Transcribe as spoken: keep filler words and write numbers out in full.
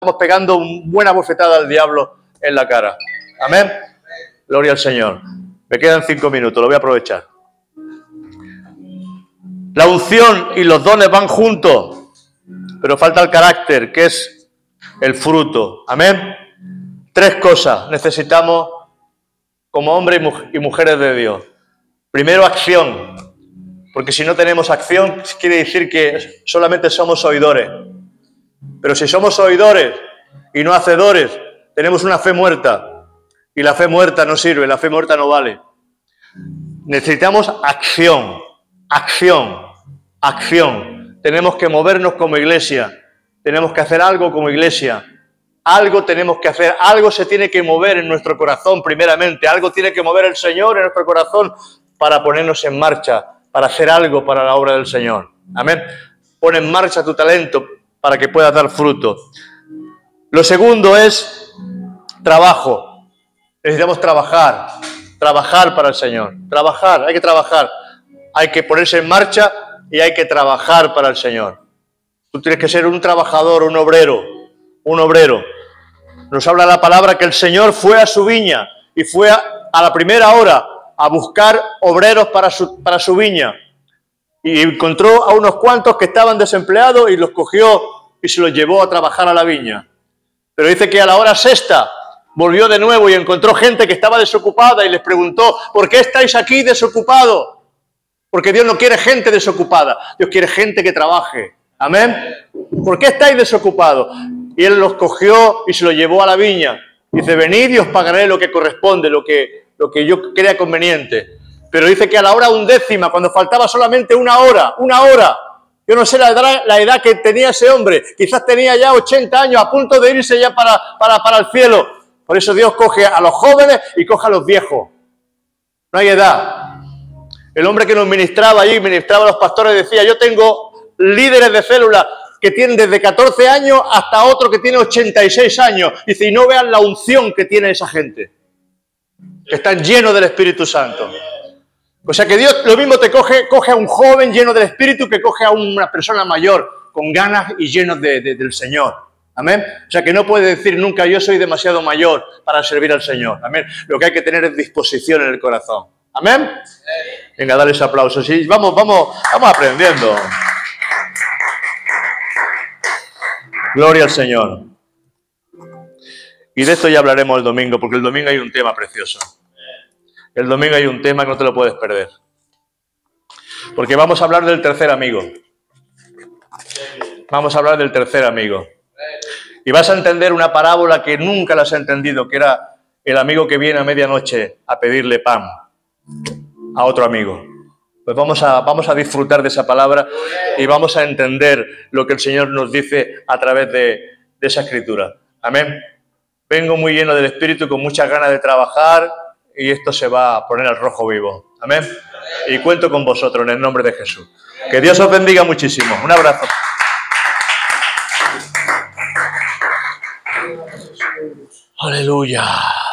estamos pegando una buena bofetada al diablo en la cara. Amén. Gloria al Señor. Me quedan cinco minutos, lo voy a aprovechar. La unción y los dones van juntos, pero falta el carácter, que es el fruto. Amén. Tres cosas necesitamos como hombres y mujeres de Dios. Primero, acción, porque si no tenemos acción, quiere decir que solamente somos oidores. Pero si somos oidores y no hacedores, tenemos una fe muerta. Y la fe muerta no sirve, la fe muerta no vale. Necesitamos acción, acción, acción. Tenemos que movernos como iglesia. Tenemos que hacer algo como iglesia. Algo tenemos que hacer, algo se tiene que mover en nuestro corazón primeramente. Algo tiene que mover el Señor en nuestro corazón para ponernos en marcha, para hacer algo para la obra del Señor. Amén. Pon en marcha tu talento para que puedas dar fruto. Lo segundo es trabajo. Necesitamos trabajar, trabajar para el Señor. Trabajar, hay que trabajar. Hay que ponerse en marcha y hay que trabajar para el Señor. Tú tienes que ser un trabajador, un obrero, un obrero. Nos habla la palabra que el Señor fue a su viña y fue a, a la primera hora a buscar obreros para su, para su viña. Y encontró a unos cuantos que estaban desempleados y los cogió y se los llevó a trabajar a la viña. Pero dice que a la hora sexta volvió de nuevo y encontró gente que estaba desocupada y les preguntó: ¿por qué estáis aquí desocupados? Porque Dios no quiere gente desocupada, Dios quiere gente que trabaje. Amén. ¿Por qué estáis desocupados? Y él los cogió y se los llevó a la viña. Dice: venid y os pagaré lo que corresponde, lo que, lo que yo crea conveniente. Pero dice que a la hora undécima, cuando faltaba solamente una hora, una hora, yo no sé la edad, la edad que tenía ese hombre, quizás tenía ya ochenta años, a punto de irse ya para, para, para el cielo. Por eso Dios coge a los jóvenes y coge a los viejos. No hay edad. El hombre que nos ministraba allí, ministraba a los pastores, decía: yo tengo líderes de célula que tienen desde catorce años hasta otro que tiene ochenta y seis años. Dice: y no vean la unción que tiene esa gente, que están llenos del Espíritu Santo. O sea que Dios lo mismo te coge, coge a un joven lleno del Espíritu que coge a una persona mayor, con ganas y llenos de, de, del Señor. Amén. O sea que no puede decir nunca: yo soy demasiado mayor para servir al Señor. Amén. Lo que hay que tener es disposición en el corazón. Amén. Venga, dale ese aplauso. Sí, vamos, vamos, vamos aprendiendo. Gloria al Señor. Y de esto ya hablaremos el domingo, porque el domingo hay un tema precioso. El domingo hay un tema que no te lo puedes perder. Porque vamos a hablar del tercer amigo. Vamos a hablar del tercer amigo. Y vas a entender una parábola que nunca la has entendido, que era el amigo que viene a medianoche a pedirle pan a otro amigo. Pues vamos a, vamos a disfrutar de esa palabra y vamos a entender lo que el Señor nos dice a través de, de esa escritura. Amén. Vengo muy lleno del Espíritu, con muchas ganas de trabajar, y esto se va a poner al rojo vivo. Amén. Y cuento con vosotros en el nombre de Jesús. Que Dios os bendiga muchísimo. Un abrazo. Aleluya.